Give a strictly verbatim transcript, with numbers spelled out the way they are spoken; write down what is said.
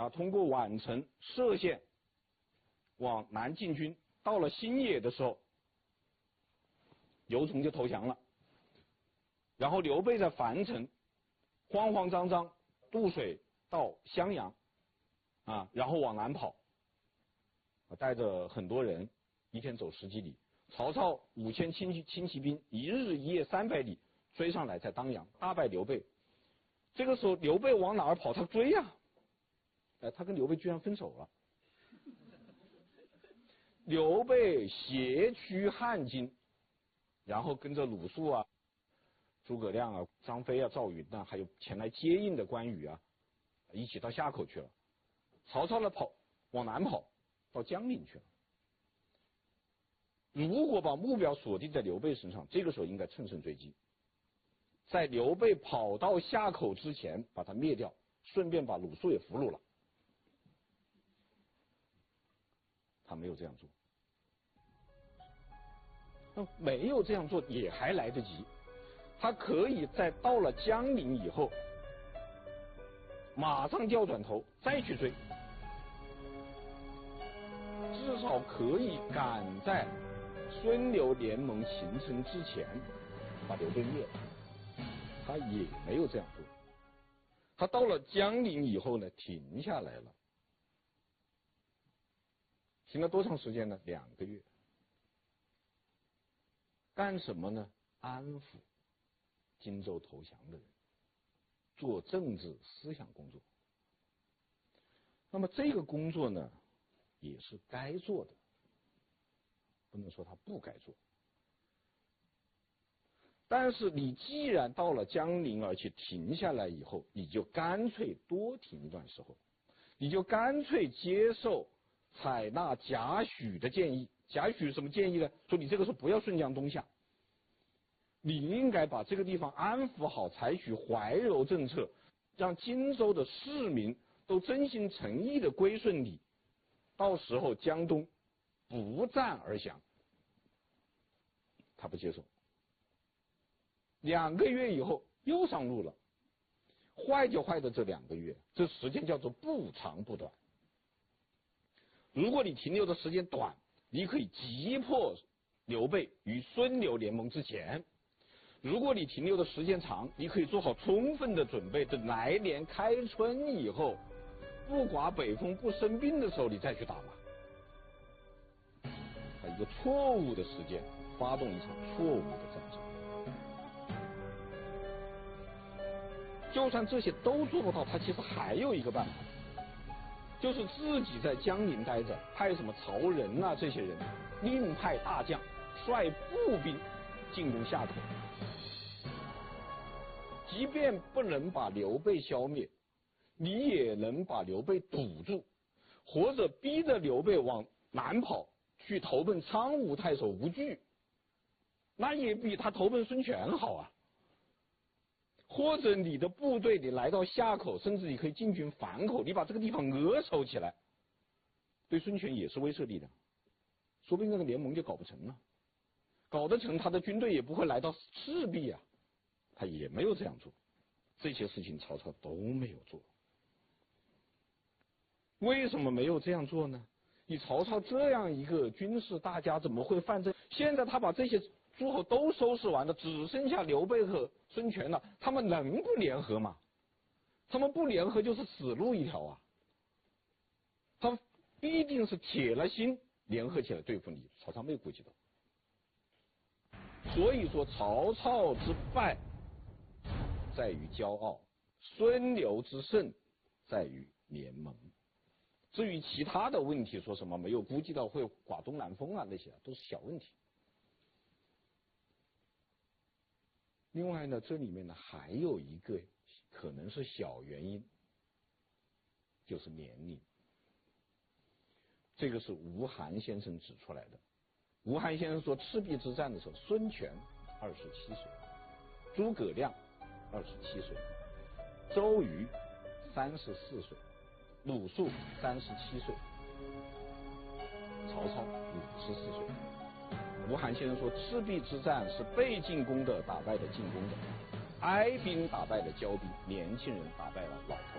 啊，通过宛城、歙县往南进军，到了新野的时候，刘琮就投降了。然后刘备在樊城慌慌张张渡水到襄阳，啊，然后往南跑，带着很多人，一天走十几里。曹操五千轻骑轻骑兵，一日一夜三百里追上来，在当阳大败刘备。这个时候刘备往哪儿跑？他追呀、啊，哎，他跟刘备居然分手了。刘备挟驱汉津，然后跟着鲁肃啊、诸葛亮啊、张飞啊、赵云啊，还有前来接应的关羽啊，一起到夏口去了。曹操呢跑往南跑，到江陵去了。如果把目标锁定在刘备身上，这个时候应该乘胜追击，在刘备跑到夏口之前把他灭掉，顺便把鲁肃也俘虏了。他没有这样做，那没有这样做也还来得及，他可以在到了江陵以后，马上调转头再去追，至少可以赶在孙刘联盟形成之前把刘备灭了。他也没有这样做，他到了江陵以后呢，停下来了。停了多长时间呢？两个月。干什么呢？安抚荆州投降的人，做政治思想工作。那么这个工作呢，也是该做的，不能说他不该做。但是你既然到了江陵，而且停下来以后，你就干脆多停一段时候，你就干脆接受采纳贾诩的建议。贾诩什么建议呢？说你这个时候不要顺江东下，你应该把这个地方安抚好，采取怀柔政策，让荆州的市民都真心诚意的归顺你，到时候江东不战而降。他不接受。两个月以后又上路了，坏就坏的这两个月，这时间叫做不长不短。如果你停留的时间短，你可以击破刘备于孙刘联盟之前；如果你停留的时间长，你可以做好充分的准备，等来年开春以后，不刮北风不生病的时候，你再去打嘛。他一个错误的时间发动一场错误的战争。就算这些都做不到，他其实还有一个办法，就是自己在江陵待着，派什么曹仁啊这些人，另派大将率步兵进攻夏口。即便不能把刘备消灭，你也能把刘备堵住，或者逼着刘备往南跑，去投奔苍梧太守吴惧，那也比他投奔孙权好啊。或者你的部队你来到夏口，甚至你可以进军樊口，你把这个地方扼守起来，对孙权也是威慑力的，说不定那个联盟就搞不成了。搞得成，他的军队也不会来到赤壁啊，他也没有这样做。这些事情曹操都没有做。为什么没有这样做呢？你曹操这样一个军事大家怎么会犯这？现在他把这些诸侯都收拾完了，只剩下刘备和孙权了，他们能不联合吗？他们不联合就是死路一条啊！他必定是铁了心联合起来对付你，曹操没有顾及到。所以说曹操之败在于骄傲，孙刘之胜在于联盟。至于其他的问题，说什么没有估计到会刮东南风啊，那些都是小问题。另外呢，这里面呢还有一个可能是小原因，就是年龄。这个是吴晗先生指出来的。吴晗先生说，赤壁之战的时候，孙权二十七岁，诸葛亮二十七岁，周瑜三十四岁，鲁肃三十七岁，曹操五十四岁。吴晗先生说，赤壁之战是被进攻的打败了进攻的，哀兵打败了骄兵，年轻人打败了老兵。